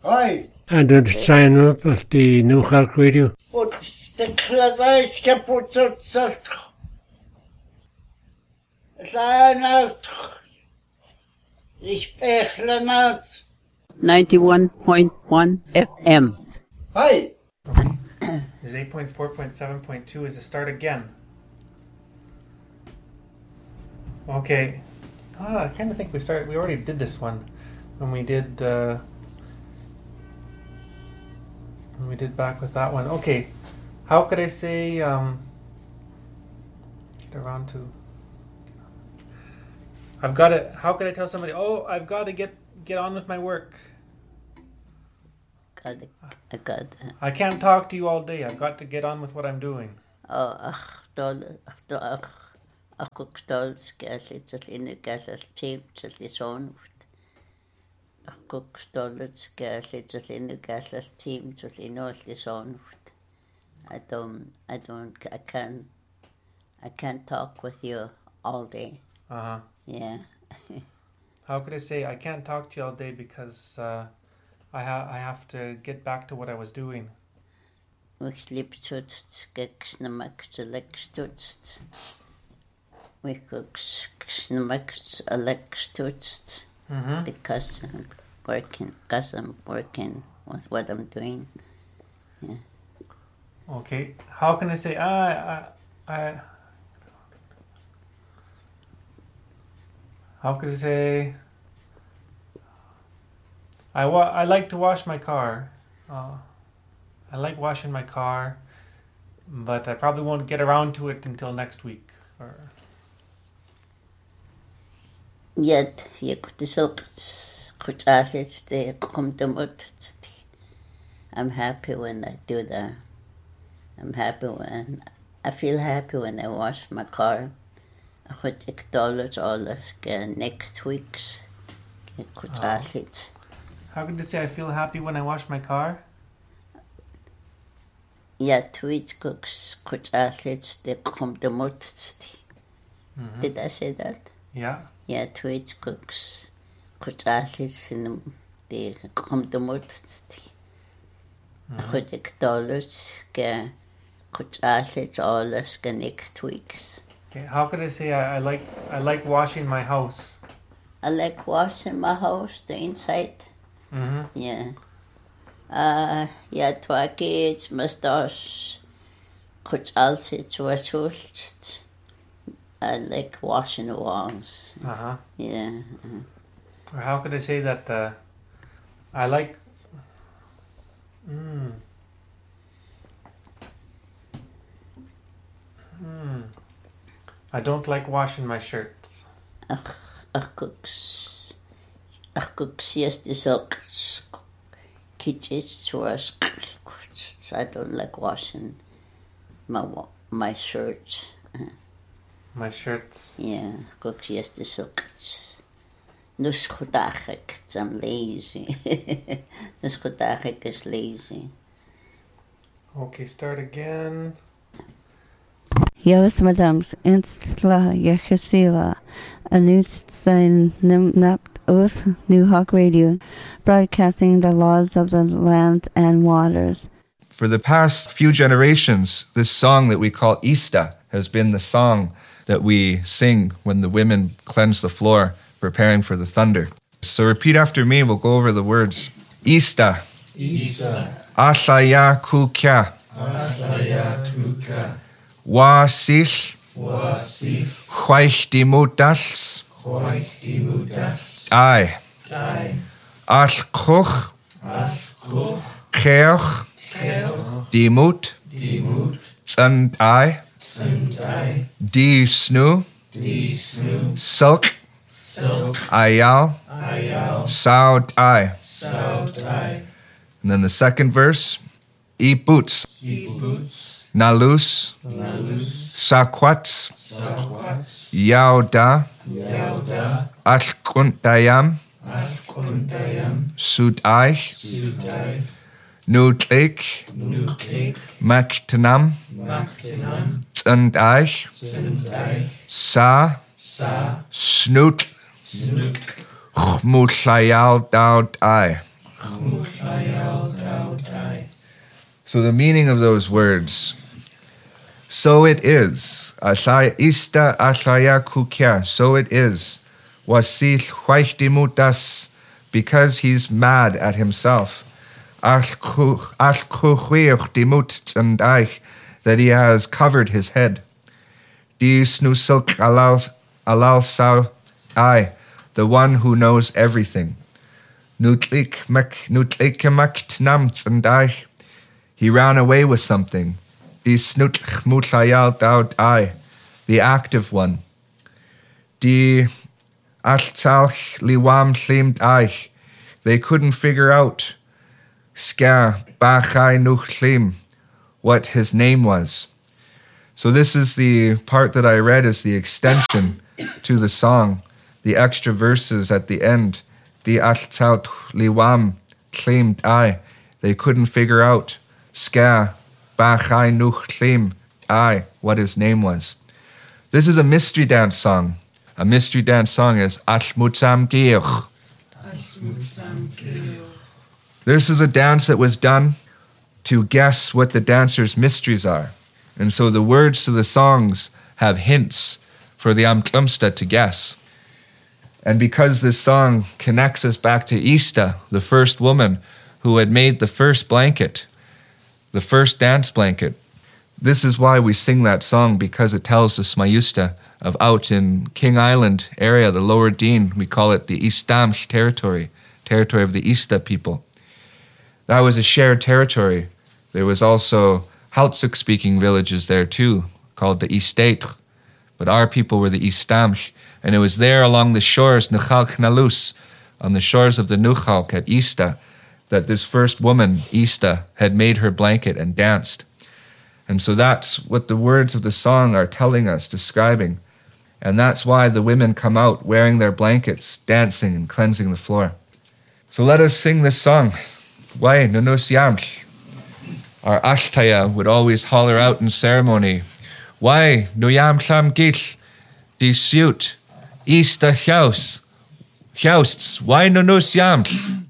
Hi. And then sign up at the New Cork Radio. But the cladais ke putzert zelt. Sein out. Ich bechlen out. 91.1 FM. Hi. Is 8.4.7.2 is a start again. Okay. I kind of think we already did this one when we did back with that one. Okay. How could I say get around to how could I tell somebody, "Oh, I've got to get on with my work. I can't talk to you all day. I've got to get on with what I'm doing." I can't talk with you all day. Yeah. How could I say I can't talk to you all day because I have to get back to what I was doing. Because I'm working with what I'm doing. Yeah. Okay. How can I say how could I say I like to wash my car. I like washing my car, but I probably won't get around to it until next week. Or Yet you could I'm happy when I do that. I feel happy when I wash my car. I could take dollars all next week's. how could I say I feel happy when I wash my car? Yeah, tweets cooks they come the most. Did I say that? Yeah. Yeah, tweets cooks in the come the most. I could take dollars all next week's. Okay. How could I say I like washing my house? I like washing my house, the inside. Yeah. Yeah, twa kids, mustache, I like washing the walls. Yeah. Or how could I say that I like I don't like washing my shirts. I cooks yes the socks. Kids wash. I don't like washing my shirts. My shirts. Yeah, cooks yes the socks. Dus godagik, I'm lazy. Dus godagik is lazy. Okay, start again. Yes, madams, insla yechesila, anut sein nimnapt oath New Hawk Radio, broadcasting the laws of the land and waters. For the past few generations, this song that we call Ista has been the song that we sing when the women cleanse the floor, preparing for the thunder. So repeat after me, we'll go over the words. Ista. Ista. Asaya kukya. Asaya kukya. Wasil. Wasil. Chwaich di mudals. Chwaich di mudals. Ai. Ai. All coch. All coch. Ceoch. Ceoch. Di mut. Di mut. Tsand ai. Tsand ai. Di snoo. Di snoo. Silk. Silk. Ayal. Ayal. Saud ai. Saud ai. And then the second verse. E boots. E boots. Nalus. Nalus. Sakwats. Sakwats. Yauda. Yauda. Alkuntayam. Alkuntayam. Sudai. Sudai. Nutlik. Nutlik. Maktanam. Maktanam. Tsandai. Tsandai. Sa. Sa. Snoot. Snoot. Chmutlayal daud ai. Chmutlayal Daudai. So the meaning of those words, so it is, Ashaya ista ashaya kukya, so it is, wasil huaychdimutas, because he's mad at himself, that he has covered his head. Dis nusilk alal sao I, the one who knows everything. He ran away with something. Dis mutlayal daud I, the active one. Di altalch liwam chlimt I, they couldn't figure out ska bachai nuchlim, what his name was. So this is the part that I read as the extension to the song, the extra verses at the end. Di altalch liwam chlimt I, they couldn't figure out ska bachai nuchlim I, what his name was. This is a mystery dance song. A mystery dance song is Ashmutzam Giyuch. This is a dance that was done to guess what the dancer's mysteries are. And so the words to the songs have hints for the Amtlumsta to guess. And because this song connects us back to Ista, the first woman who had made the first blanket, the first dance blanket, this is why we sing that song, because it tells the Smayusta of out in King Island area, the Lower Dean, we call it the Istamch territory of the Ista people. That was a shared territory. There was also Haltsuk-speaking villages there too, called the Isteitch. But our people were the Istamch, and it was there along the shores, Nuchalk Nalus, on the shores of the Nuchalk at Ista, that this first woman, Ista, had made her blanket and danced. And so that's what the words of the song are telling us, describing. And that's why the women come out wearing their blankets, dancing and cleansing the floor. So let us sing this song. Why nunus yamch? Our Ashtaya would always holler out in ceremony. Why nuyam chlam gich? Di suit. Ista chausts. Why nunus yamch?